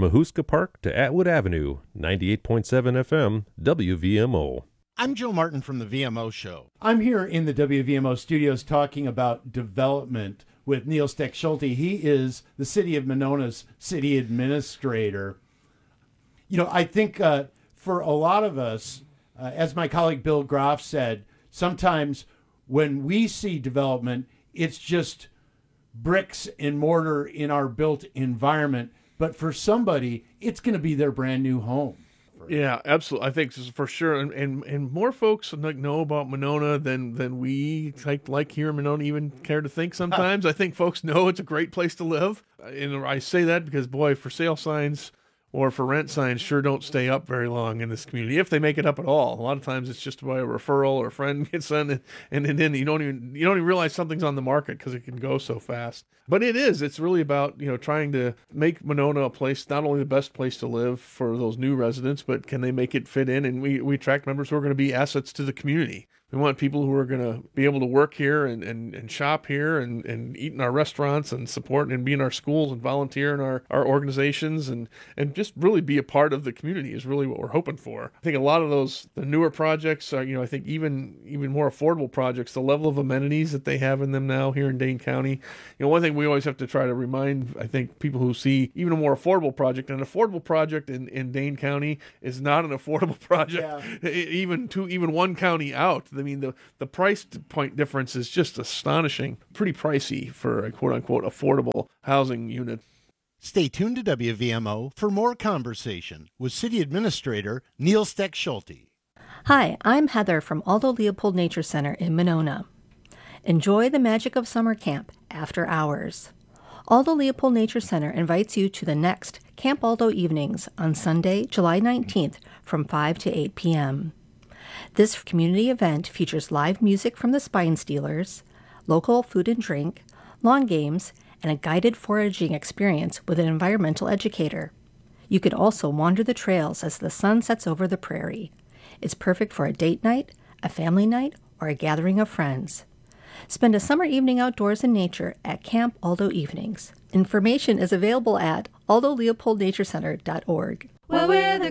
Mahuska Park to Atwood Avenue, 98.7 FM, WVMO. I'm Joe Martin from the VMO Show. I'm here in the WVMO studios talking about development with Neil Steck-Schulte. He is the City of Monona's city administrator. You know, I think for a lot of us, as my colleague Bill Groff said, sometimes when we see development, it's just bricks and mortar in our built environment. But for somebody, it's going to be their brand new home. Yeah, absolutely. I think this is for sure. And more folks know about Monona than we like here in Monona even care to think sometimes. I think folks know it's a great place to live. And I say that because, boy, for sale signs or for rent signs sure don't stay up very long in this community, if they make it up at all. A lot of times it's just by a referral or a friend gets in, and then you don't even realize something's on the market because it can go so fast. But it's really about, trying to make Monona a place, not only the best place to live for those new residents, but can they make it fit in? And we attract members who are going to be assets to the community. We want people who are going to be able to work here and shop here and eat in our restaurants and support and be in our schools and volunteer in our organizations and just really be a part of the community is really what we're hoping for. I think a lot of the newer projects are, I think even more affordable projects, the level of amenities that they have in them now here in Dane County. One thing we always have to try to remind, I think, people who see even a more affordable project, an affordable project in Dane County is not an affordable project, even one county out. I mean, the price point difference is just astonishing. Pretty pricey for a quote-unquote affordable housing unit. Stay tuned to WVMO for more conversation with City Administrator Neil Steck-Schulte. Hi, I'm Heather from Aldo Leopold Nature Center in Monona. Enjoy the magic of summer camp after hours. Aldo Leopold Nature Center invites you to the next Camp Aldo evenings on Sunday, July 19th from 5 to 8 p.m. This community event features live music from the Spine Stealers, local food and drink, lawn games, and a guided foraging experience with an environmental educator. You can also wander the trails as the sun sets over the prairie. It's perfect for a date night, a family night, or a gathering of friends. Spend a summer evening outdoors in nature at Camp Aldo Evenings. Information is available at aldoleopoldnaturecenter.org. Well, we're the